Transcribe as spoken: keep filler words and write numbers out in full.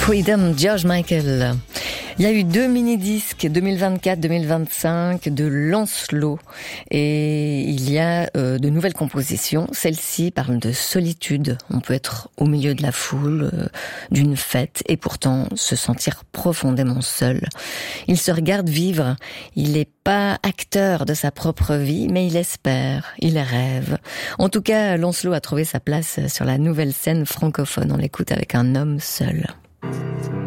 Freedom, George Michael. Il y a eu deux mini-disques deux mille vingt-quatre deux mille vingt-cinq de Lancelot et il y a euh, de nouvelles compositions. Celle-ci parle de solitude. On peut être au milieu de la foule, euh, d'une fête et pourtant se sentir profondément seul. Il se regarde vivre. Il n'est pas acteur de sa propre vie, mais il espère, il rêve. En tout cas, Lancelot a trouvé sa place sur la nouvelle scène francophone. On l'écoute avec un homme seul.